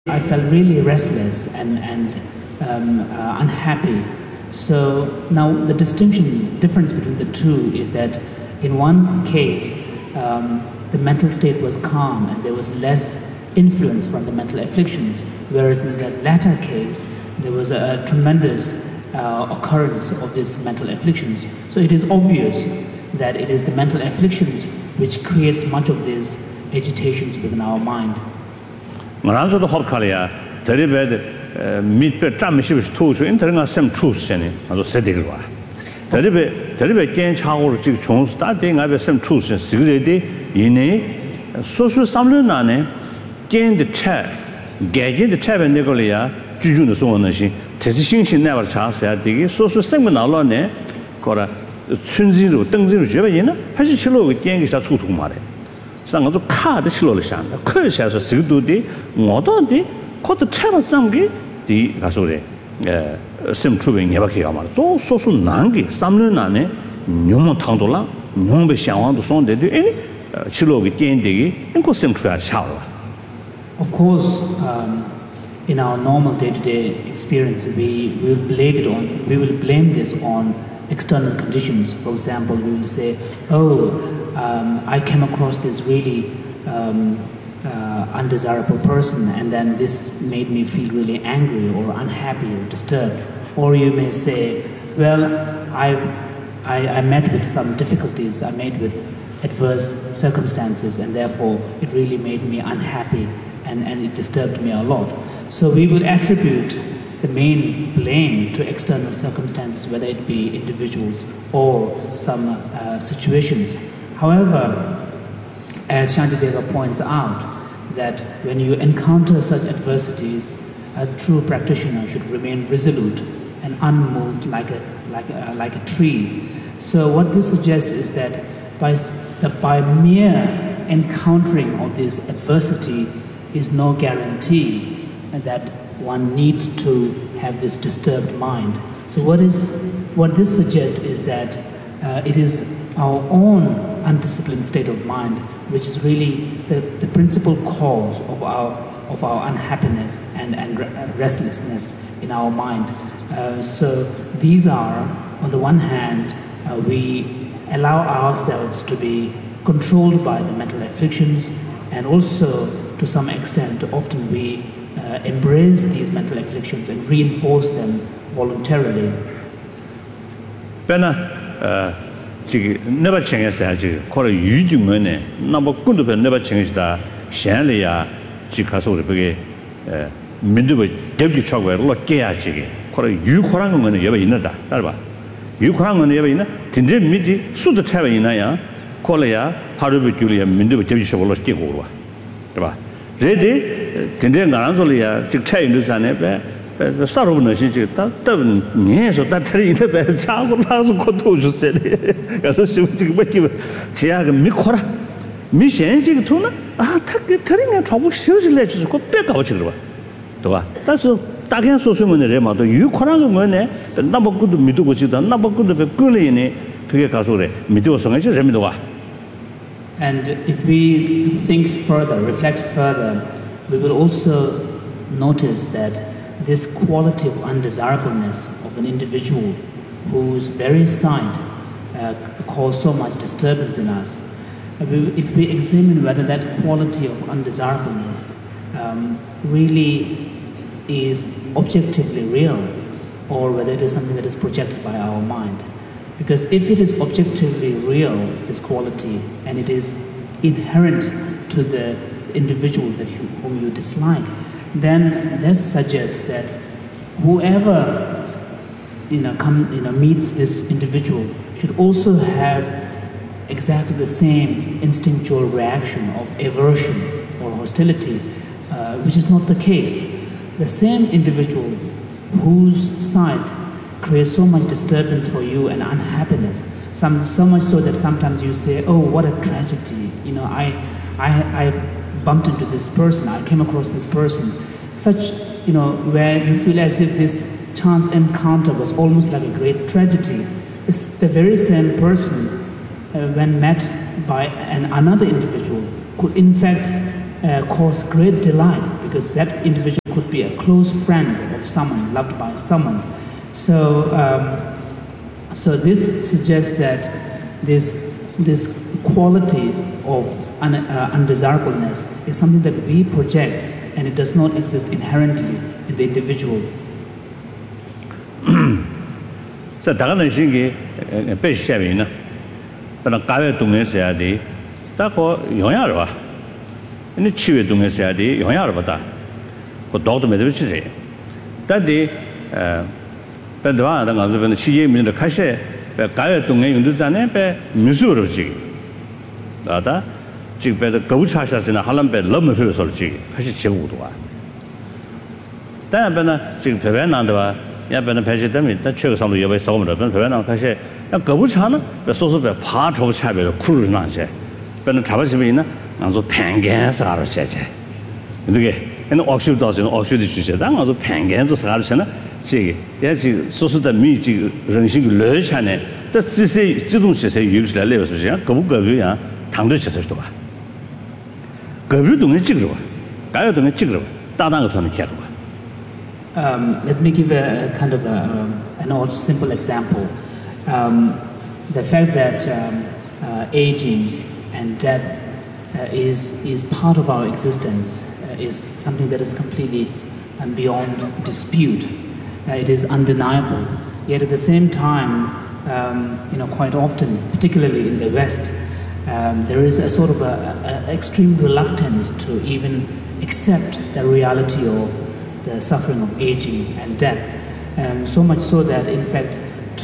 I felt really restless and unhappy. So now the difference between the two is that in one case, the mental state was calm and there was less influence from the mental afflictions, whereas in the latter case, there was a tremendous occurrence of these mental afflictions. So it is obvious that it is the mental afflictions which creates much of these agitations within our mind. Maranzo Hopkalia, Terribed, Meet Tamish to entering some truths in it, as I said. Terribed gain Chow Chong starting I have some truths in security in a social Samlunane, gain the chair, gagging the chair and Nicolia, Jujun the Swanation, Tessing never chance at the social segment alone, Cora Tsunziro, Dengziro Jevina, Pachilo with Yangish at Tutumare. 上个做卡的起落了上，可下是手度的，我到的，可都拆了这么个的，他说的，什么出品也不开嘛，做说是难的，三轮难的，牛么汤多了，牛被向往都送的，哎，起落个点的，应该什么出来下了。 Of course, in our normal day-to-day experience, we will blame this on external conditions. For example, we will say, oh. I came across this really undesirable person, and then this made me feel really angry or unhappy or disturbed. Or you may say, well, I met with some difficulties, I met with adverse circumstances, and therefore it really made me unhappy and it disturbed me a lot. So we will attribute the main blame to external circumstances, whether it be individuals or some situations. However, as Shantideva points out, that when you encounter such adversities, a true practitioner should remain resolute and unmoved like a tree. So what this suggests is that by mere encountering of this adversity is no guarantee that one needs to have this disturbed mind. So what this suggests is that it is our own undisciplined state of mind, which is really the principal cause of our unhappiness and restlessness in our mind. So these are, on the one hand, we allow ourselves to be controlled by the mental afflictions, and also to some extent, often we embrace these mental afflictions and reinforce them voluntarily. Never change as call a huge money, number good to never change the Shanlia, Chicago, Mindu, Deputy Chogware, Lord Gay, call a Ukrang money ever in that. Ukrang money ever in a Tinde Midi, Suit the Tavern in Aya, Colea, Parubi Julia, Mindu, Deputy Chogware, Gigova. Ready, Tinde Naranzolia, Dictating the Zanebe. The Saruna, she doesn't mean so that in the bed, child has to say, as a shooting with you, Tiago Mikora, Mission Tuna, telling a trouble, she lets go back out children. That's a Tagan social in the Rema, you Koran money, the number good Midu, which is the number good of a Gulini, Pigacasore, Midu, so much Remidoa. And if we think further, reflect further, we will also notice that this quality of undesirableness of an individual whose very sight causes so much disturbance in us, if we examine whether that quality of undesirableness really is objectively real, or whether it is something that is projected by our mind. Because if it is objectively real, this quality, and it is inherent to the individual whom you dislike, then this suggests that whoever meets this individual should also have exactly the same instinctual reaction of aversion or hostility, which is not the case. The same individual whose sight creates so much disturbance for you and unhappiness, so much so that sometimes you say, "Oh, what a tragedy! I bumped into this person, I came across this person," such, where you feel as if this chance encounter was almost like a great tragedy. It's the very same person, when met by another individual, could in fact cause great delight because that individual could be a close friend of someone, loved by someone. So, so this suggests that this qualities of undesirableness is something that we project, and it does not exist inherently in the individual. So, 다른 신기 배시하면은 그런 가외 동에서야 돼. 다고 영향을 봐. 근데 치외 동에서야 돼. 영향을 받아. 그 도도 매듯이. 다디 배도하는 가서는 시제민들 카셰 가외 동에 용도자네 배 무수로지. 나다 지금 배도 거부차샤스나 할람배 너무 필요설지. 카시 제고도 와. 다음에는 지금 배변난도 와. 야배는 배제되면 일단 최고상도 여배 싸움을 하면 배변난 카시 거부차는 소소배 파초 차별 쿨을 나제. 배는 잡아지면 있나? 안서 팽겐스 알아 제제. 이게 얘는 억슈도서 억슈도 주제다. 안서 팽겐스 살아서나 지 예지 소소的密集人性热产呢这这些自动这些有起来了是这样거부呀당도 제서도 봐. 거부 동에 찍으러 봐. 가요 동에 찍으러 봐. 따다는 거 저는 기하고 봐. Let me give a kind of an old simple example. The fact that aging and death is part of our existence is something that is completely beyond dispute. It is undeniable. Yet at the same time, quite often, particularly in the West, there is a sort of a extreme reluctance to even accept the reality of the suffering of aging and death. So much so that, in fact,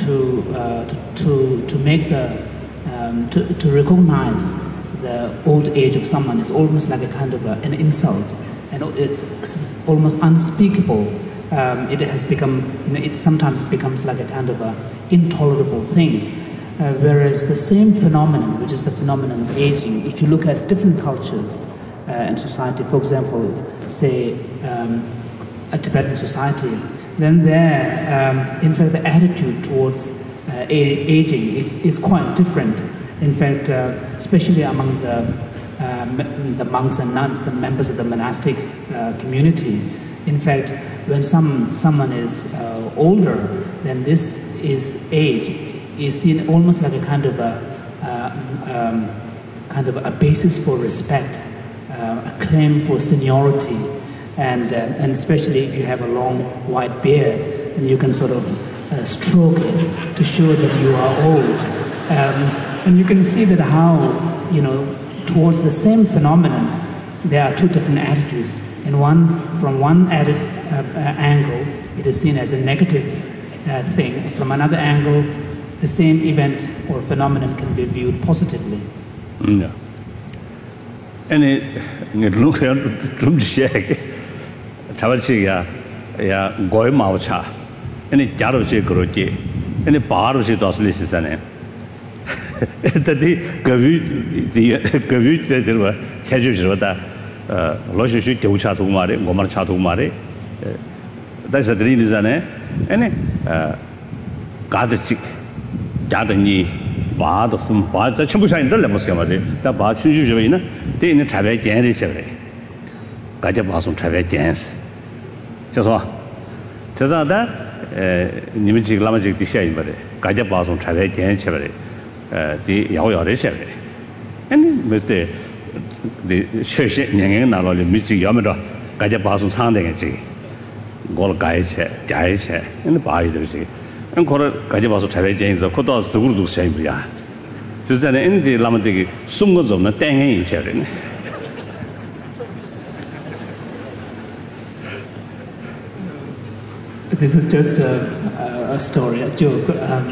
to make to recognize the old age of someone is almost like a kind of an insult, and it's almost unspeakable. It has become, it sometimes becomes like a kind of a intolerable thing. Whereas the same phenomenon, which is the phenomenon of aging, if you look at different cultures and society, for example, say a Tibetan society, then there, in fact, the attitude towards aging is quite different. In fact, especially among the monks and nuns, the members of the monastic community, in fact, when someone is older, then this age is seen almost like a kind of a basis for respect, a claim for seniority, and especially if you have a long white beard, then you can sort of stroke it to show that you are old, and you can see that how towards the same phenomenon there are two different attitudes. From one angle, it is seen as a negative thing. From another angle, the same event or phenomenon can be viewed positively. Yeah. And it look at drum shake. Tabachiga, ya goy maucha. And it jaroche groke. And it bar of it was listening. That the Gavu there were casual. Logic Gaucha to Mare, Gomarcha to Mare. That's the dream is an any Gazachick, Jadani, Bad of some part, the Chamusha in the Lemuscamade, the Bad Sujuvina, they in the Travet Dance. Gajabas on Travet Dance. Just what? Just that Nimic Lamagic Dishay, but Gajabas on Travet Dance, the Yao Reshe. And with the church in our music Yamada, Gajabasu sounding at G. Gol Gaiche, Gaiche, and the body of G. And call it Gajabasu Travet James of Kotas the Urdu Shambia. So then in the Lamatiki, Sungos of the Tang Cherin. This is just a story, a joke.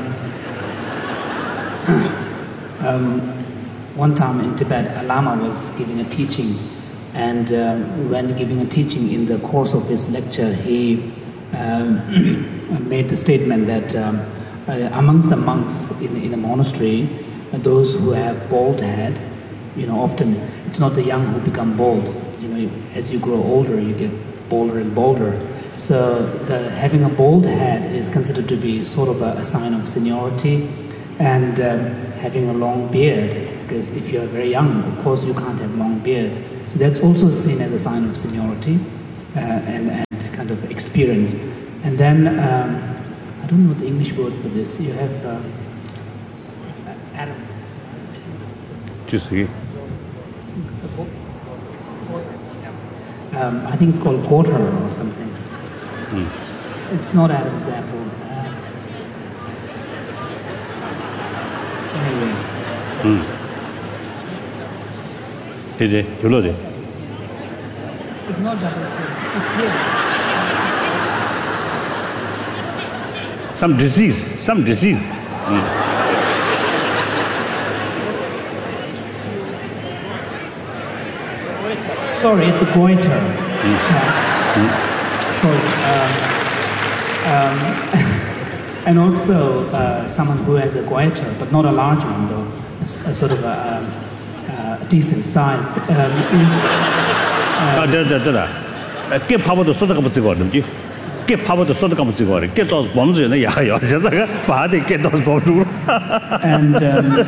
One time in Tibet, a Lama was giving a teaching, and when giving a teaching in the course of his lecture, he made the statement that amongst the monks in a monastery, those who have bald head, often it's not the young who become bald. As you grow older, you get bolder and bolder. So having a bald head is considered to be sort of a sign of seniority, and having a long beard. Because if you're very young, of course you can't have long beard. So that's also seen as a sign of seniority. and kind of experience. And then, I don't know the English word for this. You have Adam. I think it's called Quarter or something. It's not Adam's apple. Anyway. It's not double chin. It's here. Some disease. Sorry, it's a goiter. Sorry. And also someone who has a goiter, but not a large one though, a sort of a decent size, is... Get power to sort of get power to sort of get those bombs in the yard, just like a body get those bombs. And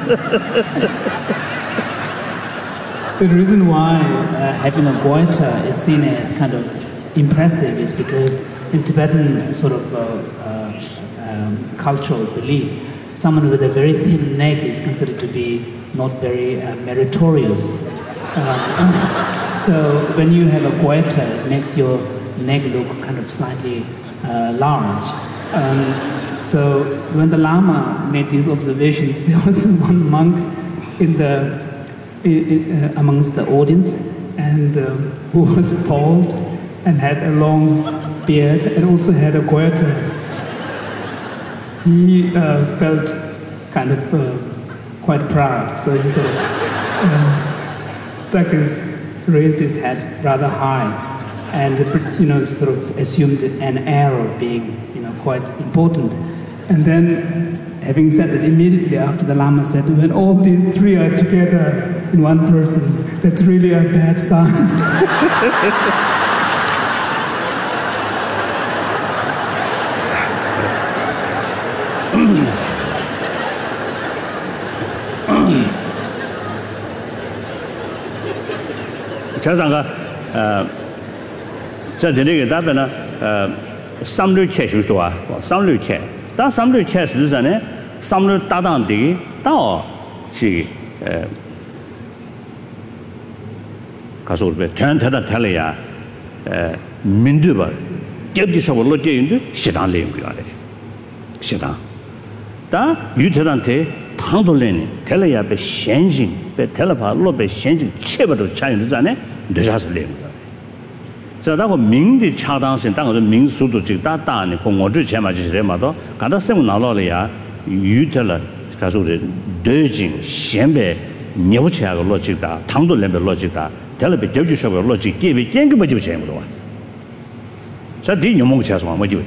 the reason why having a goiter is seen as kind of impressive is because in Tibetan sort of cultural belief, someone with a very thin neck is considered to be not very meritorious. So when you have a goiter, it makes your neck look kind of slightly large. So when the Lama made these observations, there was one monk amongst the audience, and who was bald and had a long beard and also had a goiter. He felt kind of quite proud, so he sort of raised his head rather high, and sort of assumed an air of being quite important. And then, having said that, immediately after the Lama said, when all these three are together in one person, that's really a bad sign. 자상가 자 되게 답변은 삼류 캐슈도 와 삼류 캐 다 삼류 캐스 전에 삼류 따당되기 다시 가서 우리 전태다 달려야 민두바 겹지셔버 로제인도 시당 내용 거야 시당 다 유태한테 당돌래니 달려야 배 현진 배 달라봐 로배 현진 체버도 차이는 전에 늦어서 내용 자, 다고 민디 차당신 당은 민수도 즉 다다니 공어주 제마지래마도 간다 세무 나로려야 유텔라 가서를 대진 현배 녀부치하고 로직다 당도 레벨 로직다 텔레비 저주셔버 로직 게비 땡그버지 제무도 와 자, 디 녀몽 차서 뭐지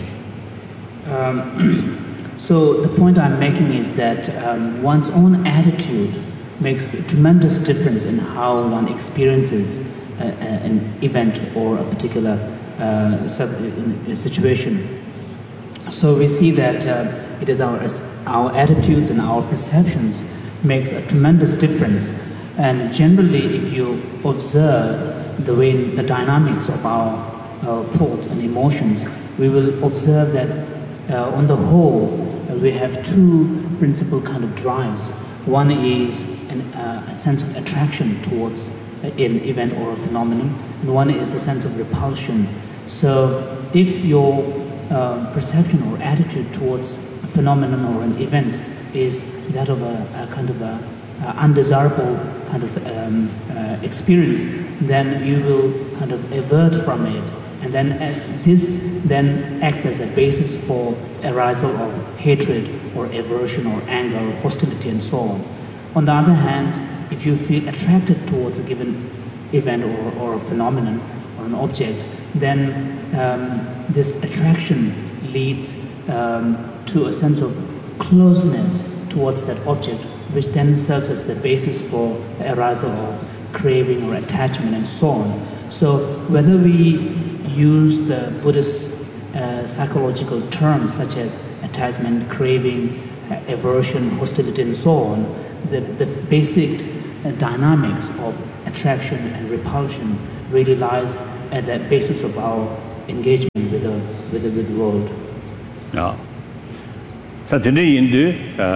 So the point I'm making is that one's own attitude makes a tremendous difference in how one experiences an event or a particular situation. So we see that it is our attitudes and our perceptions makes a tremendous difference. And generally, if you observe the dynamics of our thoughts and emotions, we will observe that on the whole, we have two principal kind of drives. One is a sense of attraction towards an event or a phenomenon, and one is a sense of repulsion. So if your perception or attitude towards a phenomenon or an event is that of a kind of a undesirable kind of experience, then you will kind of avert from it, and then this then acts as a basis for arisal of hatred or aversion or anger or hostility and so on. On the other hand, if you feel attracted towards a given event or a phenomenon or an object, then this attraction leads to a sense of closeness towards that object, which then serves as the basis for the arisal of craving or attachment and so on. So whether we use the Buddhist psychological terms such as attachment, craving, aversion, hostility and so on, the basic dynamics of attraction and repulsion really lies at the basis of our engagement with the world. Yeah. So today in the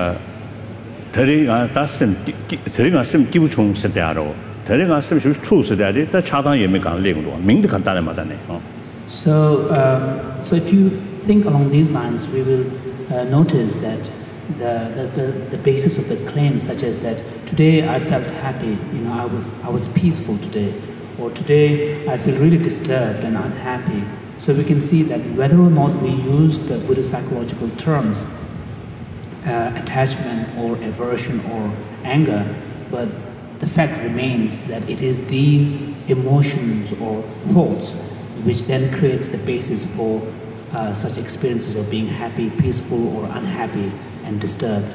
sim give chung se daro. sim should true se daro. The chatan ye me kan ling lo. Ming de kan ta ma da ne. So if you think along these lines, we will notice that the basis of the claim, such as that today I felt happy, I was peaceful today, or today I feel really disturbed and unhappy. So we can see that whether or not we use the Buddhist psychological terms, attachment or aversion or anger, but the fact remains that it is these emotions or thoughts which then creates the basis for such experiences of being happy, peaceful, or unhappy and disturbed.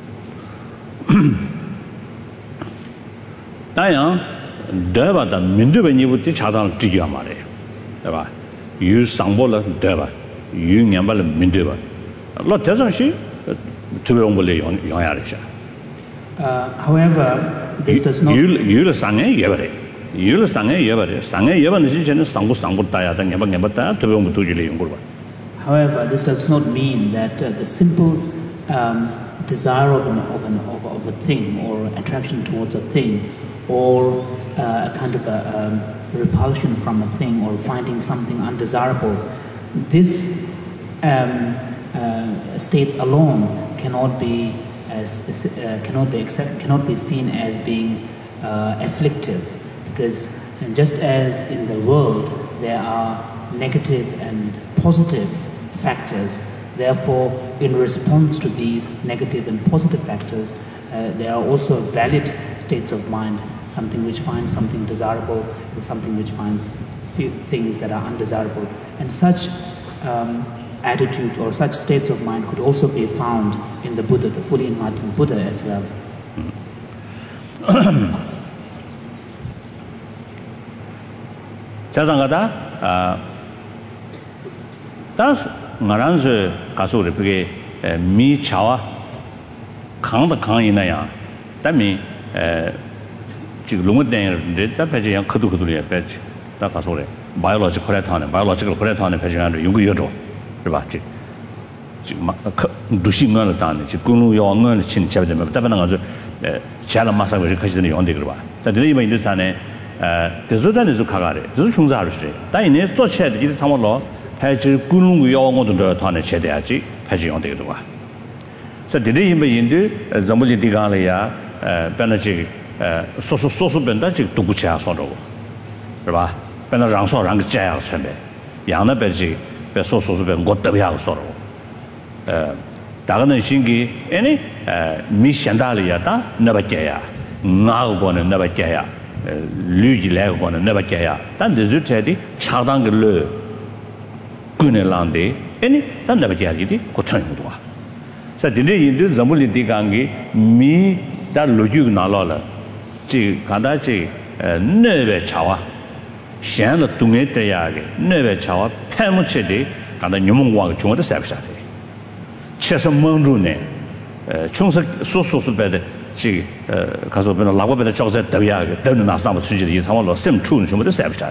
Dayang, deva da mindu be nibu ti chadang tigi amare, deba. Yu sangbo la deva, yu nyamba la mindu ba. Lo tezang shi tube ongbo le yongyare sha. However, this does not. Yu la sangye yebare, yu la sangye yebare, sangye yebane shi chene sangbo daya da nyamba daya tube ongbo tuji le yongbo ba. However, this does not mean that the simple desire of a thing or attraction towards a thing or a kind of a repulsion from a thing or finding something undesirable, this states alone cannot be seen as being afflictive, because just as in the world there are negative and positive factors, therefore in response to these negative and positive factors there are also valid states of mind, something which finds something desirable and something which finds things that are undesirable, and such attitudes or such states of mind could also be found in the Buddha, the fully enlightened Buddha as well. Das ngaranze kaso re pege mi chawa kang da kang ina ya da mi ji long den de da pe ji yang khudu le pe ji da kaso re biological correct pe ji an yong ge yo是吧这嘛都是我的当的就公路要我的亲戚的嘛大部分我是钱了马上会开始的用的个吧但这里面就是呢这是真的是看看的这是穷杂的是但你呢做起来的就是差不多还是公路要我的他呢切的下去还是用的个吧所以这里面的怎么的地方了呀变得这说变得这个都不钱说的是吧变得让说让个这样存呗养的别这别说别我特别要说了大家能心给没想到了呀da那不解呀哪个呢那不解呀绿的来个呢那不解呀但这就这的恰当个了姑娘浪的但那不解的我听不懂啊所以这里印度怎么的地方给没在逻辑拿了了这看到这那边桥啊现在东北这样的那边桥拍不起的看到你们往中国的塞不下来确实蒙住呢穷是说白的这可是别人哪个别的教材特别都能拿上么出去的也差不多什么处什么都塞不下来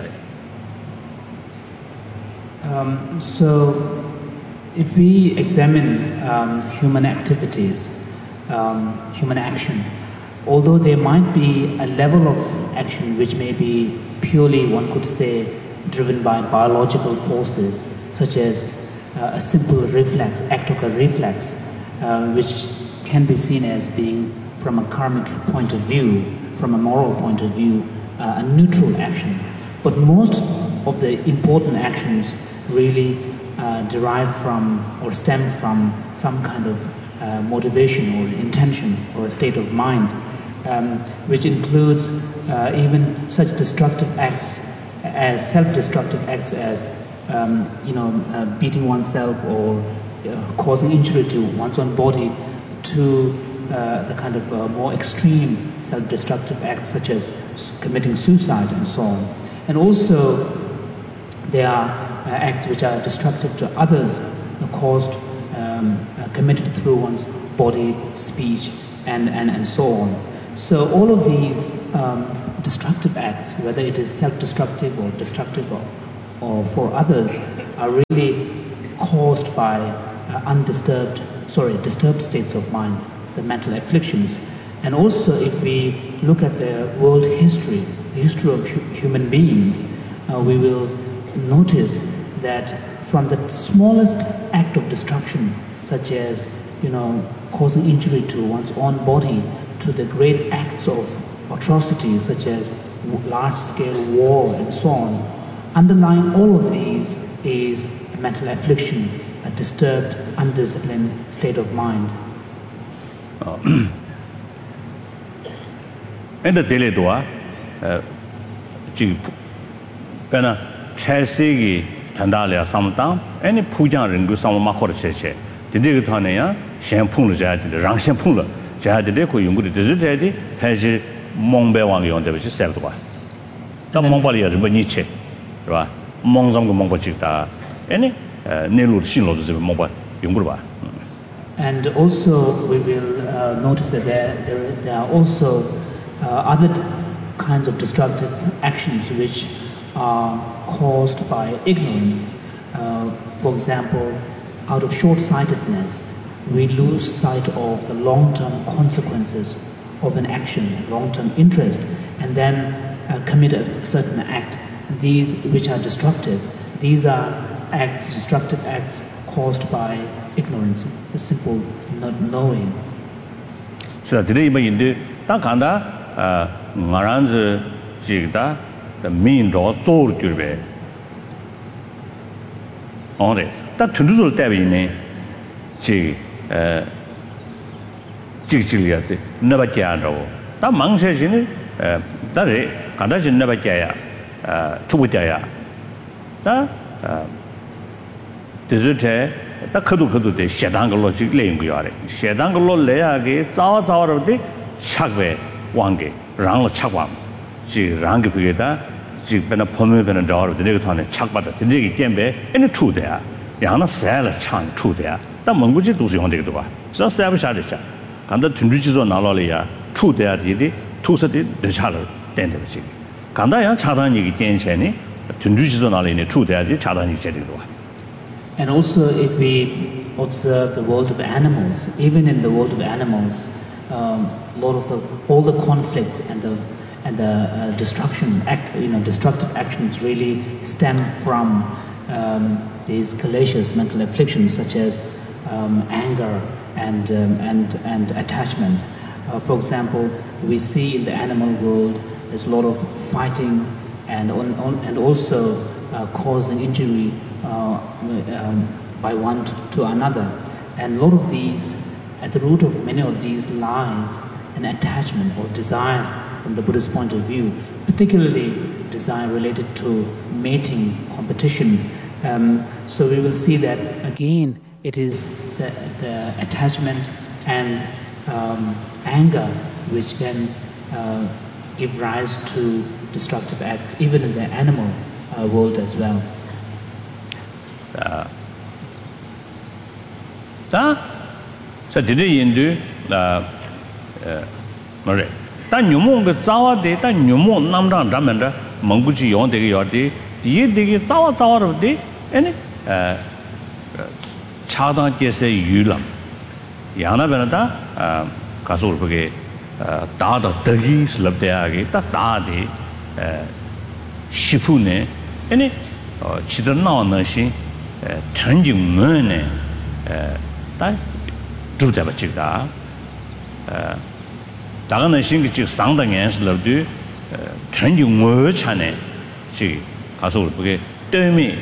So if we examine human activities, human action, although there might be a level of action which may be purely, one could say, driven by biological forces, such as a simple reflex, act of a reflex, which can be seen as being, from a karmic point of view, from a moral point of view, a neutral action. But most of the important actions really derive from or stem from some kind of motivation or intention or a state of mind, which includes even such destructive acts as self-destructive acts as beating oneself or causing injury to one's own body, to the kind of more extreme self-destructive acts such as committing suicide and so on. And also there are acts which are destructive to others, committed through one's body, speech, and so on. So all of these destructive acts, whether it is self-destructive or destructive or for others, are really caused by disturbed states of mind, the mental afflictions. And also if we look at the world history, the history of human beings, we will notice that from the smallest act of destruction, such as causing injury to one's own body, to the great acts of atrocities such as large-scale war and so on, underlying all of these is a mental affliction, a disturbed, undisciplined state of mind. And the daily doa, Pena Chelsea, Tandalia, Samtam, any Pujan and Gusama Korche, the Digitanea, Shampoo, the Rang Shampoo, Jadico, you would desert, has a Monbewang on the which is self. The Mongolia, the Bonice, Monzong Mongochita, any Nelu Shilos of Mobile, Yungurba. And also, we will notice that there are also other kinds of destructive actions which are caused by ignorance. For example, out of short-sightedness, we lose sight of the long-term consequences of an action, long-term interest, and then commit a certain act. These which are destructive, these are destructive acts caused by ignorance, a simple not knowing. So today, in the Takanda, Maranz Jigda, the mean draw, Zor Turbe. On it, that to do Tabine, Jigiliati, never Kiano. That Mang says in it, that is, Kadashi never Kaya, Tuitaya. That desert. The Kudu de Shadangologic language. Shadangolo Leage, Zawa of the Chagwe, Wange, Rang Chagwam, G Rangi Pigeta, G Benapome and Jar of the Negaton, Chakbata, the Nigi Gembe, and the two there. Yana Sala Chan, two there. The Monguji does on the Dua. So Savage and the Tunduchis on Nalolia, two there, two city, the Chaler, Dental. Kandaya Chadani Gencheni, Tunduchis on Alini, two there, the Chadani Chedidua. And also, if we observe the world of animals, even in the world of animals, all the conflicts and the destructive actions really stem from these calacious mental afflictions such as anger and attachment. For example, we see in the animal world there's a lot of fighting and also causing injury by one to another, and a lot of these, at the root of many of these lies an attachment or desire from the Buddhist point of view, particularly desire related to mating, competition. So we will see that again it is the attachment and anger which then give rise to destructive acts even in the animal world as well. So today in the Mare. Tan Yumo Zawa de Tan Yumo Namran Ramanda, Manguchi on the Yordi, the Zawa of the any Chada Jesse Yulam. Yana Venata, Kasurpage, Dada Dagi Slabdeagi, Tadi, Shifune, any Chidana Nashi, Tanjung Mune, that Drutavachida. Dagana Shingi Sang the Ans Loved, turn you more chane, she Kasul Buge, tell me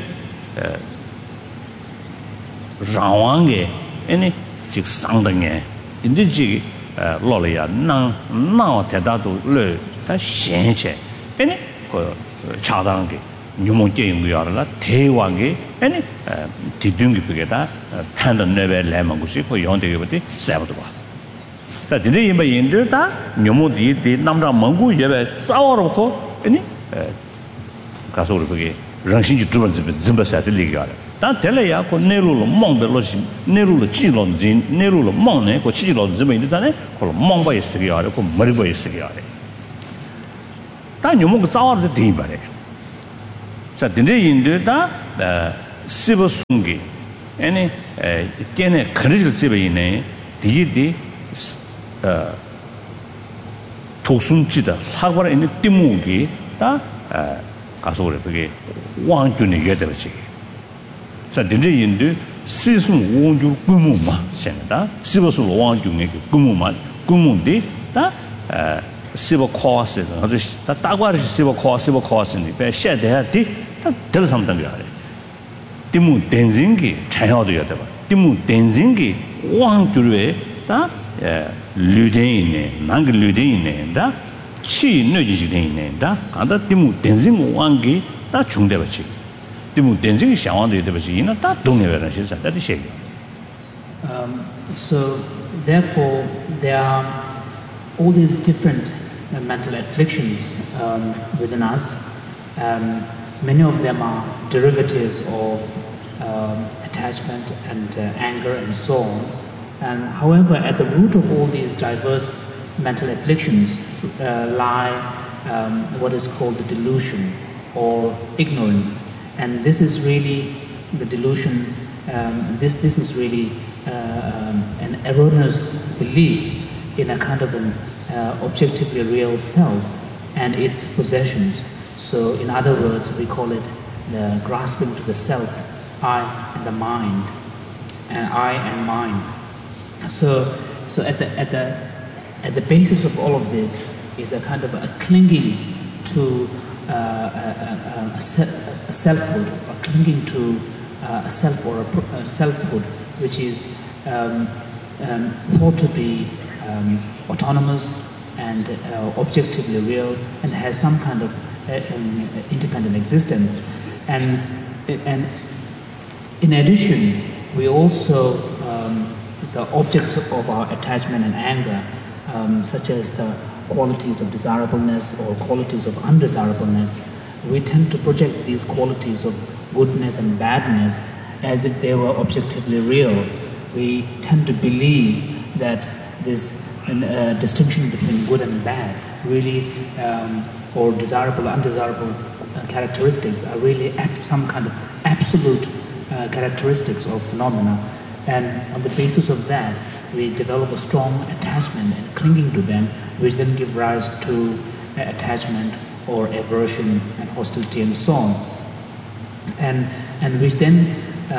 Rawange, any Jig Sang the Yan, Dindi Lolia, now Tedado Le, that Shenche, any Chadangi, Numoke, we are la, Tewangi, any Tidungi Pigeta, Panda Neve Lamagusi, for Yonde Sabbath. So today in India, Numo did Namra Mangu, Yeva, Sour, any Kasurpagi, Ranshin Zimba Sat Liga. 但这类呀，个内陆了忙的了是内陆了几了人，内陆了忙呢，个几了日本的咱呢，可能忙不也是个样的，个没不也是个样的。但你们个早的地方嘞，在真正印度的西部松给，呢今年可能是西部呢，第一的土松记的，他过来呢地木给的告诉我的这个王军的也得了这个。在真正印度西松王军规模嘛，现在的西部松王军那个规模嘛，规模的西部考试，或者他大概是西部考试呢，被现在的他得了什么东西啊？地木电人给产销的要对吧？地木电人给王军的绿电呢，哪个绿电呢？的气内就是电呢，的，看到地木电人王给他穷对不起。 So therefore there are all these different mental afflictions within us. Many of them are derivatives of attachment and anger and so on. And however, at the root of all these diverse mental afflictions lie what is called the delusion or ignorance. And this is really the delusion, this is really an erroneous belief in a kind of an objectively real self and its possessions. So in other words, we call it the grasping to the self, I and the mind, and I and mine. So at the basis of all of this is a kind of a clinging to a selfhood, or clinging to a self or a selfhood which is thought to be autonomous and objectively real and has some kind of independent existence. And in addition, we also, the objects of our attachment and anger, such as the qualities of desirableness or qualities of undesirableness, we tend to project these qualities of goodness and badness as if they were objectively real. We tend to believe that this distinction between good and bad really, or desirable, undesirable characteristics are really some kind of absolute characteristics of phenomena. And on the basis of that, we develop a strong attachment and clinging to them, which then give rise to attachment or aversion and hostility and so on. And which then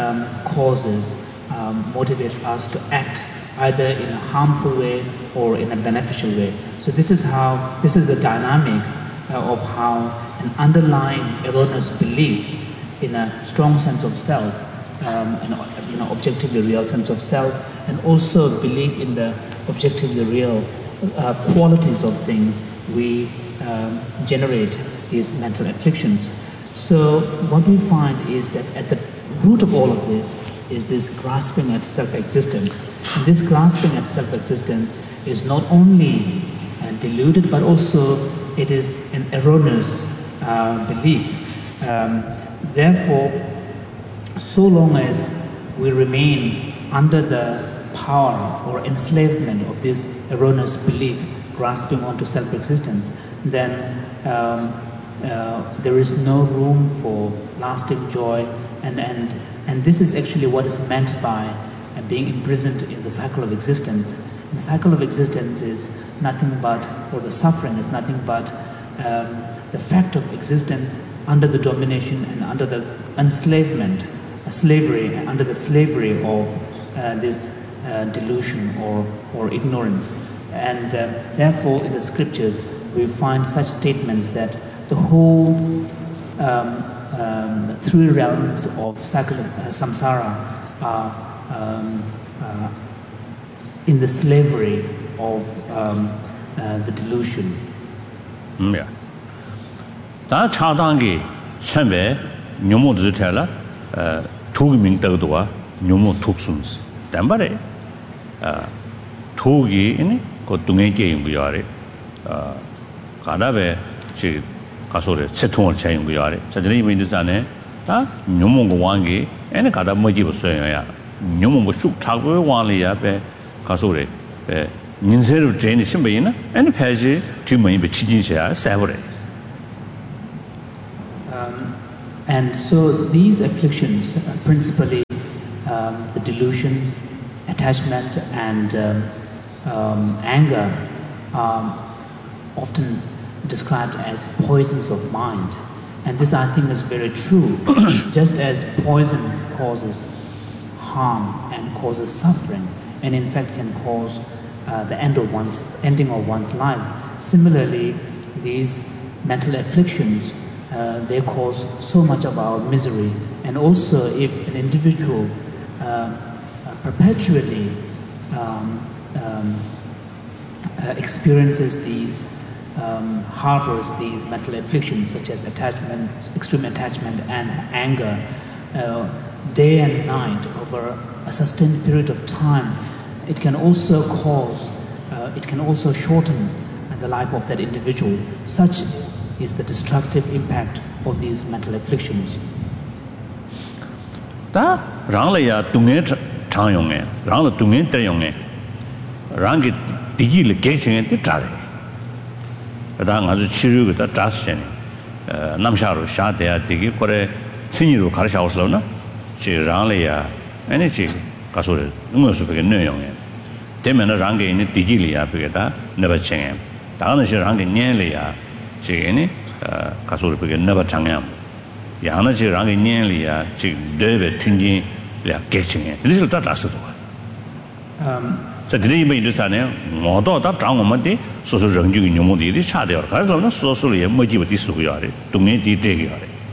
motivates us to act either in a harmful way or in a beneficial way. So this is the dynamic of how an underlying erroneous belief in a strong sense of self, an objectively real sense of self, and also belief in the objectively real qualities of things, we generate these mental afflictions. So what we find is that at the root of all of this is this grasping at self-existence. And this grasping at self-existence is not only deluded, but also it is an erroneous belief. Therefore, so long as we remain under the power or enslavement of this erroneous belief, grasping onto self-existence, then there is no room for lasting joy, and this is actually what is meant by being imprisoned in the cycle of existence. And the cycle of existence is nothing but, or the suffering is nothing but the fact of existence under the domination and under the enslavement, slavery, under the slavery of this delusion or ignorance. And therefore in the scriptures we find such statements that the whole three realms of cycle of samsara are in the slavery of the delusion. Yeah. 다 차단기 처음에 묘모 주체라 투기민 더도와 묘모 독순스 담바래 투기니 그 동행계 연구야래 가다베 지 가소래 채통을 채 연구야래 자전에 이미 있잖아요 다 뇽몽고 왕기 애네 가다 뭐지 없어요. 뇽몽고 쑥 타고 왕리야 가서래. 인생을 제니 심배이나 애네 패지 뒤머니 치진셔야 세버래. And so these afflictions, principally the delusion, attachment, and anger, are often described as poisons of mind. And this, I think, is very true. Just as poison causes harm and causes suffering, and in fact can cause the ending of one's life. Similarly, these mental afflictions, they cause so much of our misery. And also, if an individual perpetually experiences these, harbors these mental afflictions such as attachment, extreme attachment and anger, day and night over a sustained period of time, it can also shorten the life of that individual. Such is the destructive impact of these mental afflictions. 다 랑라야 둥에 장용에 랑라 둥에 때용에 랑기 디기를 개칭에 뜻자래. 다 아주 치료가 다스네. 남샤로 샤대야 디기 거래 친이로 가르쳐서나 지 랑라야 에너지 가서를 응어서 그게 내용에 되면은 랑게 있는 디기리야 그게다 너버칭에 다는 시 랑게 년리야 지게니 가서를 그게 너버 장양 양나지 랑게 년리야 지금 뇌베 튕긴이야 개칭에 이것을 다 다스도 저들이 이번 인도산에 모두 다 장원만데 소소 정규 용모들이 차대요. 그래서 소소리에 뭐지부터 쓰고요. 동네 뒤대기요.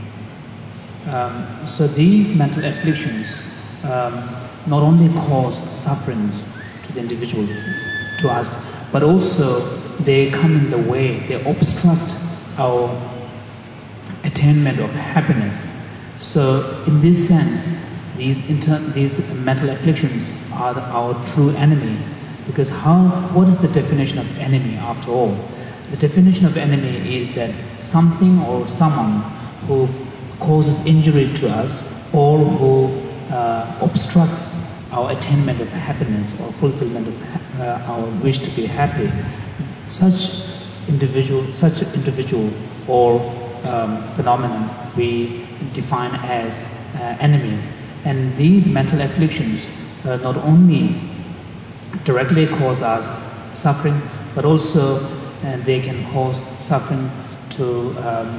So these mental afflictions not only cause sufferings to the individual, to us, but also they come in the way, they obstruct our attainment of happiness. So in this sense, these mental afflictions are our true enemy, because what is the definition of enemy after all? The definition of enemy is that something or someone who causes injury to us or who obstructs our attainment of happiness or fulfillment of our wish to be happy. Such individual or phenomenon we define as enemy. And these mental afflictions not only directly cause us suffering, but also they can cause suffering to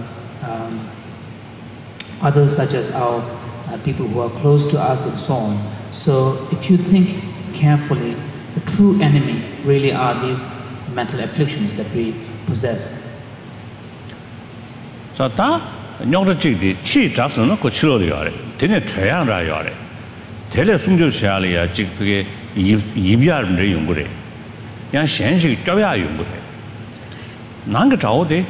others, such as our people who are close to us and so on. So if you think carefully, the true enemy really are these mental afflictions that we possess. So that 녀르직이 치 잡서는 그 치료를 되네 최양라 요래. 대래 숨겨셔야리야 즉 그게 입야를 연구래. 양 현실이 좁야 연구래. 난그 자오데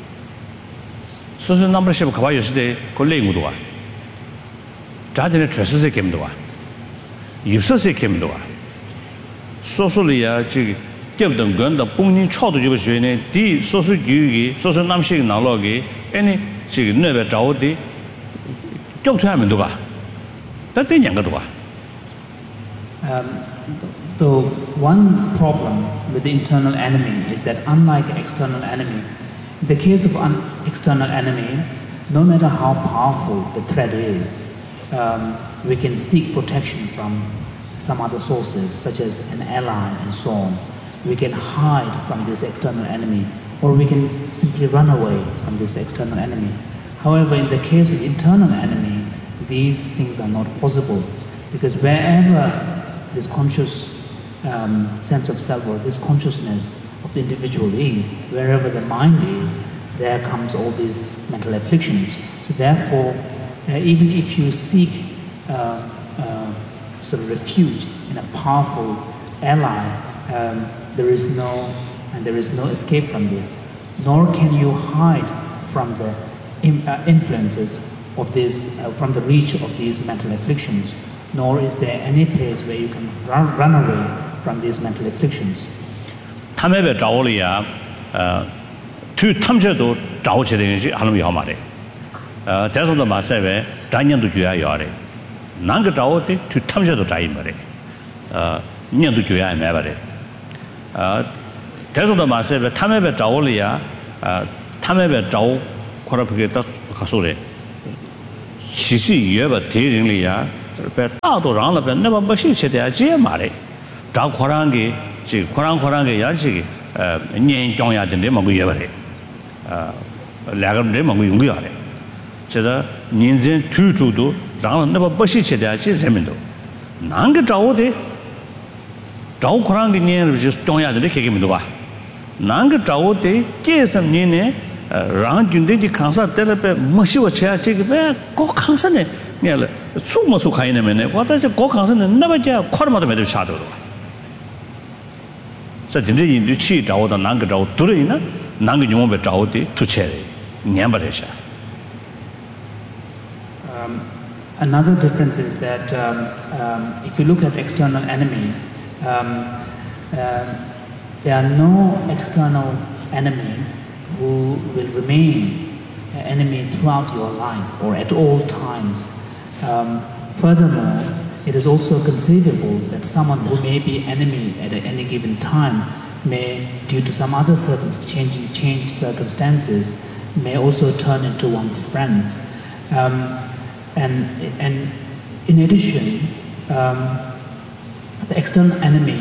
소소 넘버십 가봐 요시대 걸레인구도 와. 자전에 최소세 캠도 와. 입서세 캠도 와. 소소리야 즉 겹던 건다 본인 초도 주고 주네 디 소소 규기 소소 남식 나로기 아니 지금 내가 자오데 겹트하면 누가 that's the one problem with the internal enemy is that unlike external enemy, in the case of an external enemy, no matter how powerful the threat is, we can seek protection from some other sources, such as an ally and so on. We can hide from this external enemy, or we can simply run away from this external enemy. However, in the case of internal enemy, these things are not possible, because wherever this conscious sense of self or this consciousness of the individual is, wherever the mind is, there comes all these mental afflictions. So therefore, even if you seek sort of refuge in a powerful ally, there is no escape from this, nor can you hide from the influences of this, from the reach of these mental afflictions, nor is there any place where you can run away from these mental afflictions. 탐해배 자오리야 투 탐제도 자오치는 것이 하는 요 말에 대선도 마세베 단년도 줘야 요래 난가 자오데 투 탐셔도 자이 말에 년도 줘야 매바래 대소도 마세베 탐에베 자올이야 탐에베 자오 코라프게 딱 가소래 시시 예바 대ring리야 배 다도 랑了那么不是切的这嘛嘞找코랑게 지 코랑게 야지기年中呀的那么个예바嘞两个人么个用个呀嘞这年人推出都랑那么不是切的这人们都哪个找的找코랑게年是中呀的那个么都吧哪个找的这什年呢랑 군대디 칸사 때레베 뭐시고 쳐야 지게 꼭 칸사네 내가 수모수 가이네면에 와다지 꼭 칸사는 나바자 코르마도 매도 차도 자 진짜 인도 치找的哪个找对呢哪个用不找的出切年不得下 Another difference is that if you look at external enemy there are no external enemy who will remain an enemy throughout your life or at all times. Furthermore, it is also conceivable that someone who may be enemy at any given time may, due to some other changed circumstances, may also turn into one's friends. And in addition, the external enemy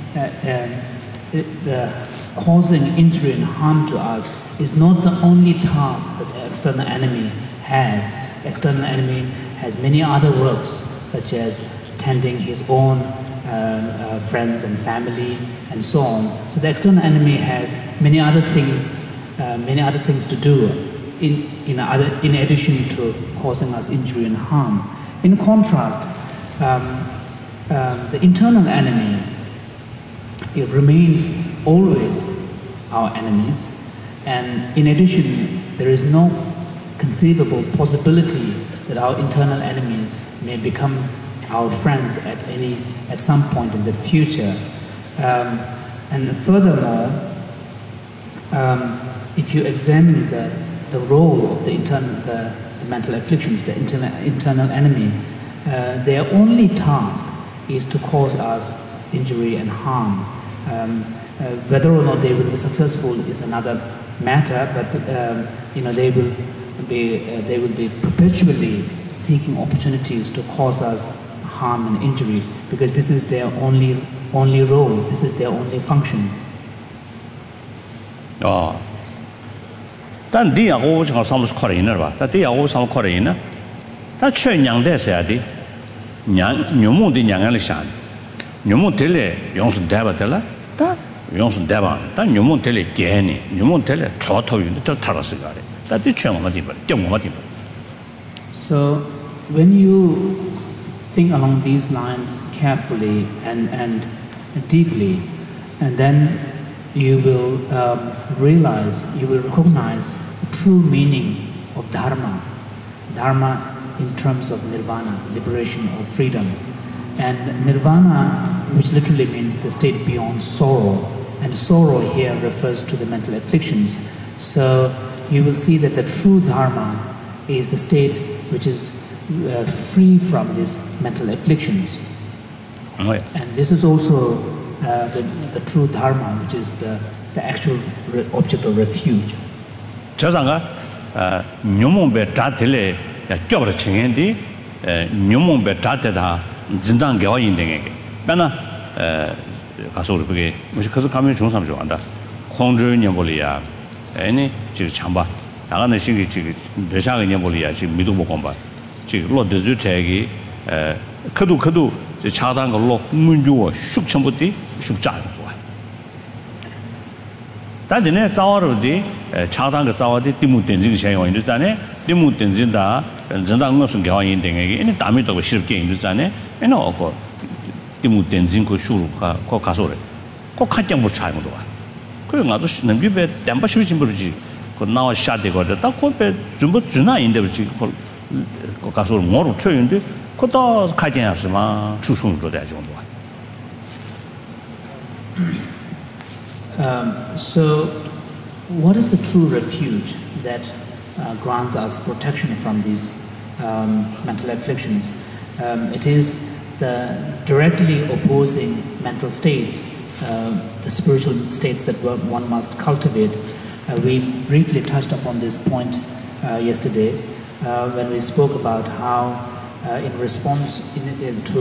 causing injury and harm to us is not the only task that the external enemy has. The external enemy has many other works, such as tending his own friends and family and so on. So the external enemy has many other things to do in addition to causing us injury and harm. In contrast, the internal enemy, it remains always our enemies, and in addition there is no conceivable possibility that our internal enemies may become our friends at some point in the future. And furthermore, if you examine the role of the mental afflictions, the internal enemy, their only task is to cause us injury and harm. Whether or not they will be successful is another matter, but they will be perpetually seeking opportunities to cause us harm and injury, because this is their only role, this is their only function. 但第二个我讲上不是靠人了吧？但第二个我上靠人呢，他劝娘的啥的，娘母的娘来想，娘母得来用是带不得了，但用是带吧，但娘母得来给你，娘母得来超头用的，这他的事个的，但对劝我们地方，叫我们地方。 So when you think along these lines carefully and deeply, and then you will recognize the true meaning of dharma. Dharma in terms of nirvana, liberation or freedom. And nirvana, which literally means the state beyond sorrow. And sorrow here refers to the mental afflictions. So you will see that the true dharma is the state which is free from these mental afflictions. Oh, yeah. And this is also the true dharma, which is the actual object of refuge. 저상가 뇽몽베 자텔에 껴버려 칭엔디 뇽몽베 자테다 진당 개와 인댕에게 나나 가서 그게 무슨 그래서 가면 좋은 사람 좋아한다. 공주 년볼이야. 아니 지금 참바 나가는 시기 지금 대상의 년볼이야. 지금 미도 못 건바. 지금 로드즈 태기 크도 차단 걸로 문주어 숙천부터 숙자 다전에 싸워르디 차단 그 싸워디 디무 된지 생각 있는잖아요. 디무 된진다 전당 무슨 경황이 된게 이제 담이 또 쉽게 있는잖아요. 에너 그 디무 된진 그 수루가 그 가서래. 그 가장 못 차는 거야. 그래 나도 능비배 담바 쉬진 버지. 그 나와 샤대거든. 딱 그배 전부 주나 인데 버지. 그 가서 뭐로 쳐인데 그도 가진 없으면 추송도 돼 정도야. So, what is the true refuge that grants us protection from these mental afflictions. It is the directly opposing mental states, the spiritual states that one must cultivate. We briefly touched upon this point yesterday when we spoke about how in response to